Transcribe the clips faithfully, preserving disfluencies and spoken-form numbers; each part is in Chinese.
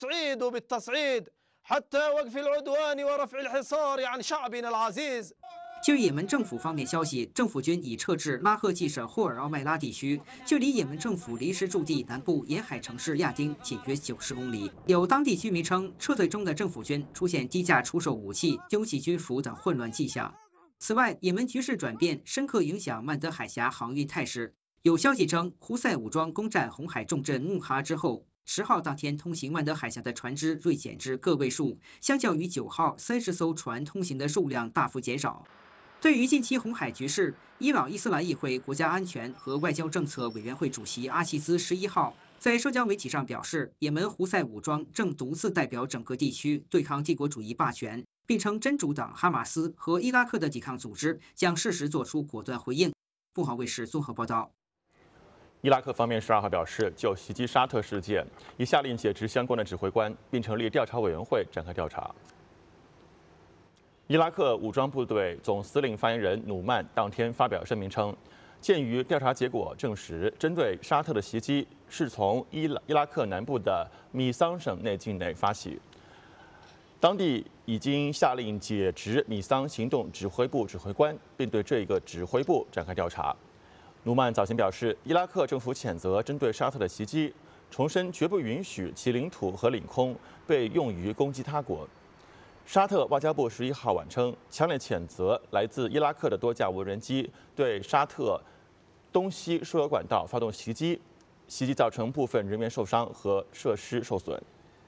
بالتصعيد وبالتصعيد حتى وقف العدوان ورفع الحصار عن شعبنا العزيز。 据也门政府方面消息，政府军已撤至拉赫季省霍尔奥麦拉地区，距离也门政府临时驻地南部沿海城市亚丁仅约九十公里。有当地居民称，撤退中的政府军出现低价出售武器、丢弃军服等混乱迹象。此外，也门局势转变深刻影响曼德海峡航运态势。有消息称，胡塞武装攻占红海重镇穆哈之后，十号当天通行曼德海峡的船只锐减至个位数，相较于九号三十艘船通行的数量大幅减少。 对于近期红海局势，伊朗伊斯兰议会国家安全和外交政策委员会主席阿齐兹十一号在社交媒体上表示，也门胡塞武装正独自代表整个地区对抗帝国主义霸权，并称真主党哈马斯和伊拉克的抵抗组织将适时作出果断回应。凤凰卫视综合报道。 伊拉克方面十二号表示，就袭击沙特事件，已下令解职相关的指挥官，并成立调查委员会展开调查。 伊拉克武装部队总司令发言人努曼当天发表声明称，鉴于调查结果证实，针对沙特的袭击是从伊拉伊拉克南部的米桑省内境内发起，当地已经下令解职米桑行动指挥部指挥官，并对这个指挥部展开调查。努曼早前表示，伊拉克政府谴责针对沙特的袭击，重申绝不允许其领土和领空被用于攻击他国。 沙特外交部十一号晚称，强烈谴责来自伊拉克的多架无人机对沙特东西输油管道发动袭击，袭击造成部分人员受伤和设施受损。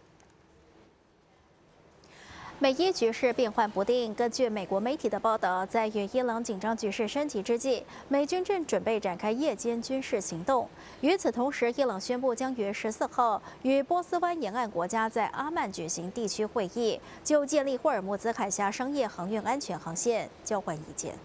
美伊局势变幻不定。根据美国媒体的报道，在与伊朗紧张局势升级之际，美军正准备展开夜间军事行动。与此同时，伊朗宣布将于十四号与波斯湾沿岸国家在阿曼举行地区会议，就建立霍尔木兹海峡商业航运安全航线交换意见。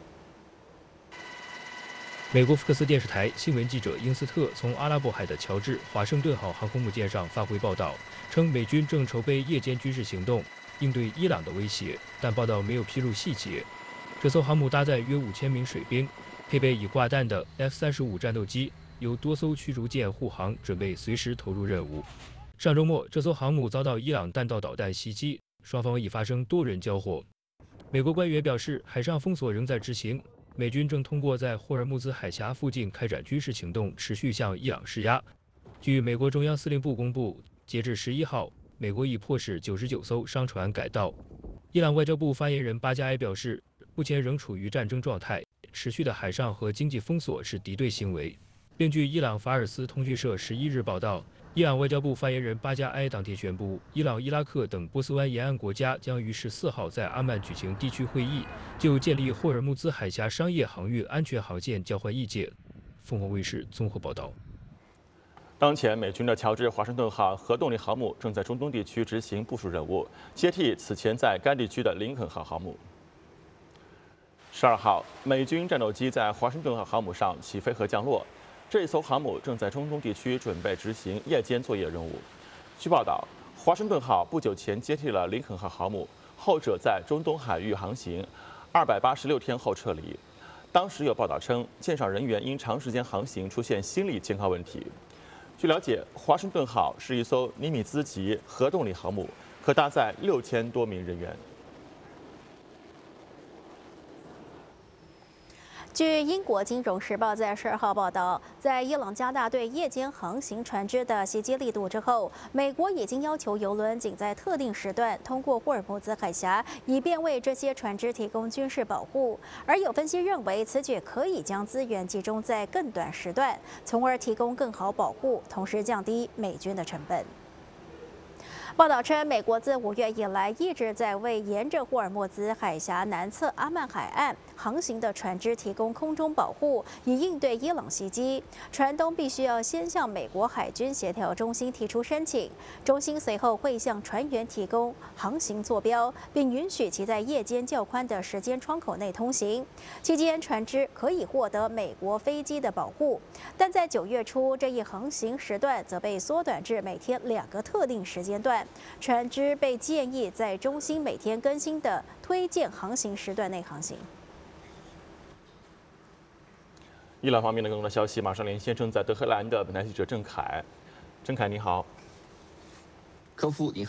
美国福克斯电视台新闻记者英斯特从阿拉伯海的乔治华盛顿号航空母舰上发回报道，称美军正筹备夜间军事行动。 应对伊朗的威胁，但报道没有披露细节。这艘航母搭载约五千名水兵，配备已挂弹的 F 三十五战斗机，由多艘驱逐舰护航，准备随时投入任务。上周末，这艘航母遭到伊朗弹道导弹袭击，双方已发生多人交火。美国官员表示，海上封锁仍在执行，美军正通过在霍尔木兹海峡附近开展军事行动，持续向伊朗施压。据美国中央司令部公布，截至十一号。 美国已迫使九十九艘商船改道。伊朗外交部发言人巴加埃表示，目前仍处于战争状态，持续的海上和经济封锁是敌对行为。并据伊朗法尔斯通讯社十一日报道，伊朗外交部发言人巴加埃当天宣布，伊朗、伊拉克等波斯湾沿岸国家将于十四号在阿曼举行地区会议，就建立霍尔木兹海峡商业航运安全航线交换意见。凤凰卫视综合报道。 当前，美军的乔治华盛顿号核动力航母正在中东地区执行部署任务，接替此前在该地区的林肯号航母。十二号，美军战斗机在华盛顿号航母上起飞和降落。这一艘航母正在中东地区准备执行夜间作业任务。据报道，华盛顿号不久前接替了林肯号航母，后者在中东海域航行二百八十六天后撤离。当时有报道称，舰上人员因长时间航行出现心理健康问题。 据了解，华盛顿号是一艘尼米兹级核动力航母，可搭载六千多名人员。 据英国《金融时报》在十二号报道，在伊朗加大对夜间航行船只的袭击力度之后，美国已经要求油轮仅在特定时段通过霍尔木兹海峡，以便为这些船只提供军事保护。而有分析认为，此举可以将资源集中在更短时段，从而提供更好保护，同时降低美军的成本。 报道称，美国自五月以来一直在为沿着霍尔木兹海峡南侧阿曼海岸航行的船只提供空中保护，以应对伊朗袭击。船东必须要先向美国海军协调中心提出申请，中心随后会向船员提供航行坐标，并允许其在夜间较宽的时间窗口内通行。期间，船只可以获得美国飞机的保护。但在九月初，这一航行时段则被缩短至每天两个特定时间段。 船只被建议在中心每天更新的推荐航行时段内航行。 伊朗方面的更多的消息，马上连线正在德黑兰的本台记者郑凯。郑凯，你好。 科夫银